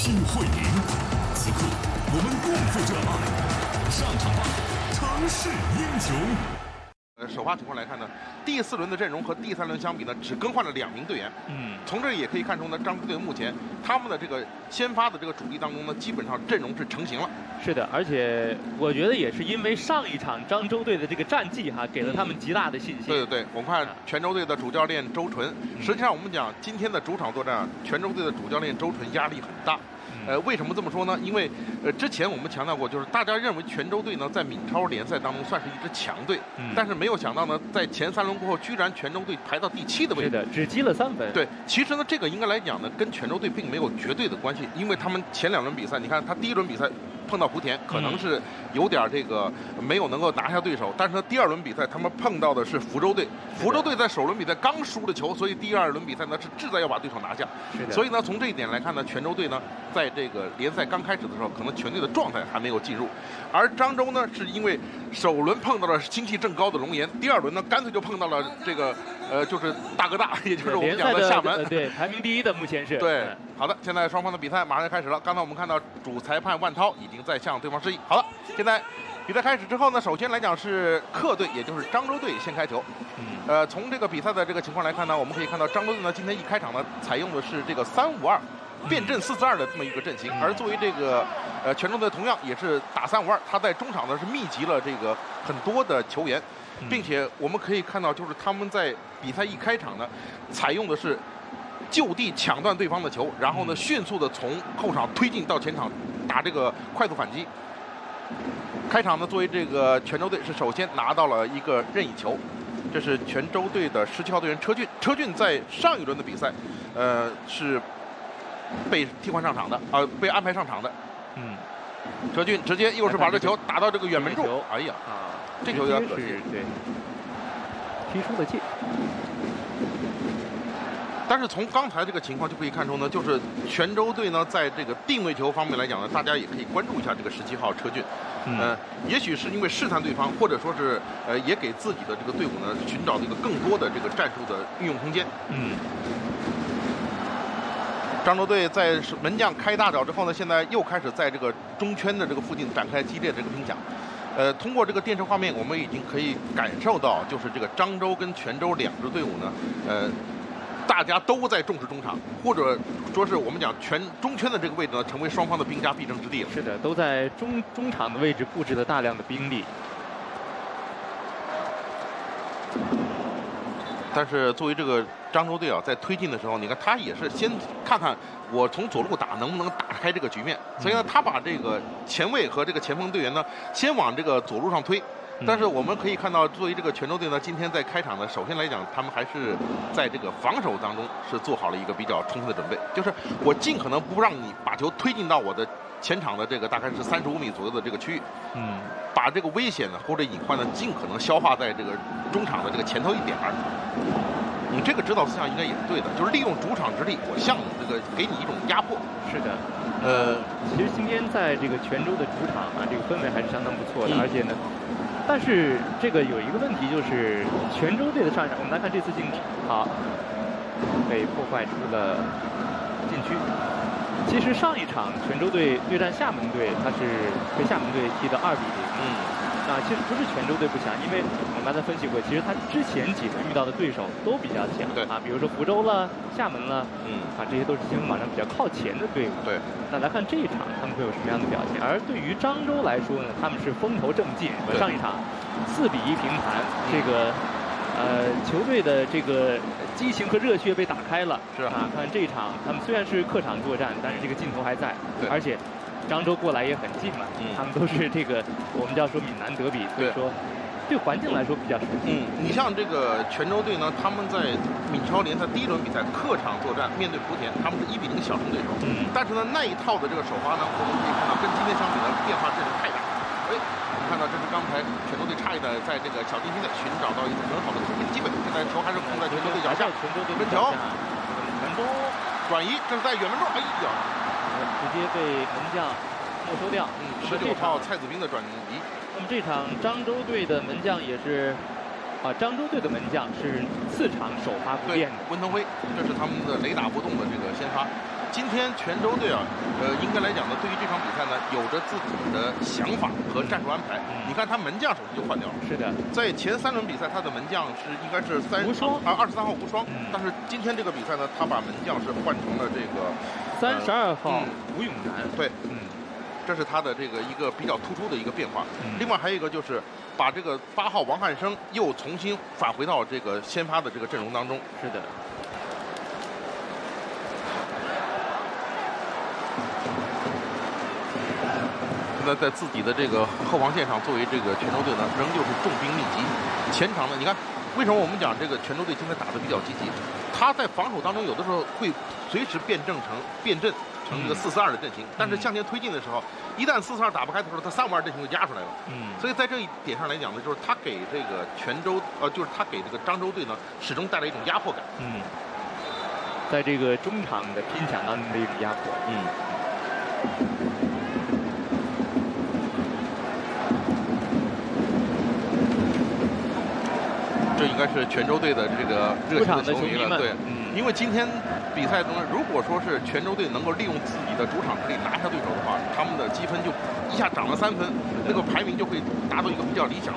聚会营，此刻我们共赴这爱，上场吧，城市英雄！ 首发情况来看呢，第4轮的阵容和第3轮相比呢，只更换了2名队员。从这也可以看出呢，漳州队目前他们的这个先发的这个主力当中呢，基本上阵容是成型了。是的， 而且我觉得也是因为上一场漳州队的这个战绩哈，给了他们极大的信心。 对，我们看泉州队的主教练周纯，实际上我们讲今天的主场作战，泉州队的主教练周纯压力很大。为什么这么说呢？因为之前我们强调过，就是大家认为泉州队呢在闽超联赛当中算是一支强队，但是没有想到呢，在前3轮过后，居然泉州队排到第7的位置。 是的，只积了3分。 对，其实呢，这个应该来讲呢，跟泉州队并没有绝对的关系，因为他们前2轮比赛，你看他第1轮比赛碰到莆田，可能是有点这个没有能够拿下对手，但是呢，第2轮比赛他们碰到的是福州队，福州队在首轮比赛刚输了球，所以第2轮比赛呢是志在要把对手拿下。所以呢，从这一点来看呢，泉州队呢在这个联赛刚开始的时候，可能全队的状态还没有进入，而漳州呢是因为首轮碰到了心气正高的龙岩，第2轮呢干脆就碰到了这个就是大哥大，也就是我们讲的厦门， 对，排名第1的目前是。 对，好的，现在双方的比赛马上就开始了。刚才我们看到主裁判万涛已经在向对方示意。好了，现在比赛开始之后呢，首先来讲是客队，也就是漳州队先开球。从这个比赛的这个情况来看呢，我们可以看到漳州队呢今天一开场呢采用的是这个3-5-2。变阵4-4-2的这么一个阵型，而作为这个泉州队同样也是打3-5-2，他在中场呢是密集了这个很多的球员，并且我们可以看到，就是他们在比赛一开场呢，采用的是就地抢断对方的球，然后呢迅速的从后场推进到前场打这个快速反击。开场呢，作为这个泉州队是首先拿到了一个任意球，这是泉州队的17号队员车俊。车俊在上一轮的比赛，是被替换上场的，被安排上场的。车俊直接又是把这球打到这个远门柱，哎呀，这球有点可惜， 对，踢出了界。 但是从刚才这个情况就可以看出呢，就是泉州队呢在这个定位球方面来讲呢，大家也可以关注一下这个17号车俊。也许是因为试探对方，或者说是也给自己的这个队伍呢寻找这个更多的这个战术的运用空间。漳州队在门将开大脚之后呢，现在又开始在这个中圈的这个附近展开激烈的这个拼抢。通过这个电视画面，我们已经可以感受到，就是这个漳州跟泉州2支队伍呢，大家都在重视中场，或者说是我们讲中圈的这个位置呢，成为双方的兵家必争之地了。 是的，都在中场的位置布置了大量的兵力。 但是作为这个漳州队啊，在推进的时候，你看他也是先看看我从左路打能不能打开这个局面，所以呢，他把这个前卫和这个前锋队员呢，先往这个左路上推。但是我们可以看到，作为这个泉州队呢，今天在开场呢，首先来讲，他们还是在这个防守当中是做好了一个比较充分的准备，就是我尽可能不让你把球推进到我的前场的这个大概是35米左右的这个区域，把这个危险呢或者隐患呢尽可能消化在这个中场的这个前头一点儿。你这个指导思想应该也是对的，就是利用主场之力，我向这个给你一种压迫。 是的，其实今天在这个泉州的主场啊，这个氛围还是相当不错的，而且呢。但是这个有一个问题，就是泉州队的上一场，我们来看这次进攻，好，被破坏出了禁区。其实上一场泉州队对战厦门队，他是被厦门队踢得2-0。其实不是泉州队不强，因为我们刚才分析过，其实他之前几轮遇到的对手都比较强比如说福州了、厦门了，这些都是积分榜上比较靠前的队伍。那来看这一场他们会有什么样的表现？而对于漳州来说呢，他们是风头正劲，上一场4-1平盘，这个球队的这个激情和热血被打开了。看这一场他们虽然是客场作战，但是这个劲头还在，而且。漳州过来也很近嘛，他们都是这个我们叫说闽南德比，所以说对环境来说比较熟悉。 你像这个泉州队呢，他们在闽超联赛第1轮比赛客场作战，面对莆田，他们是1-0小胜对手。但是呢，那一套的这个首发呢，我们可以看到跟今天相比呢，变化真是太大。我们看到这是刚才泉州队差一点在这个小禁区内寻找到一个很好的出球机会，现在球还是控在泉州队脚下。分球， 传中转移，这是在远门柱，哎呀！ 直接被门将没收掉。 19号蔡子斌的转移。 那么这场漳州队的门将也是，漳州队的门将是4场首发不变的。 温腾辉，这是他们的雷打不动的这个先发。 今天泉州队啊，应该来讲呢，对于这场比赛呢，有着自己的想法和战术安排。你看他门将首先就换掉了。 是的， 在前3轮比赛，他的门将应该是23号无双，但是今天这个比赛呢，他把门将是换成了这个 32号吴永南。 对，这是他的这个一个比较突出的一个变化。另外还有一个就是把这个8号王汉生又重新返回到这个先发的这个阵容当中。 是的。 在自己的这个后防线上，作为这个泉州队呢，仍旧是重兵密集。前场呢，你看，为什么我们讲这个泉州队今天打得比较积极？他在防守当中有的时候会随时变阵成一个4-4-2的阵型，但是向前推进的时候，一旦4-4-2打不开的时候，他3-5-2阵型就压出来了。所以在这一点上来讲呢，就是他给这个就是他给这个漳州队呢，始终带来一种压迫感。 在这个中场的拼抢当中的一种压迫。 这应该是泉州队的这个热情的球迷了，对，因为今天比赛中，如果说是泉州队能够利用自己的主场之力拿下对手的话，他们的积分就一下涨了3分，那个排名就会达到一个比较理想